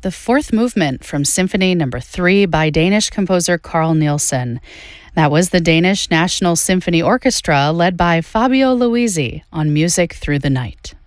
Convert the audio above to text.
the fourth movement from Symphony No. 3 by Danish composer Carl Nielsen. That was the Danish National Symphony Orchestra led by Fabio Luisi on Music Through the Night.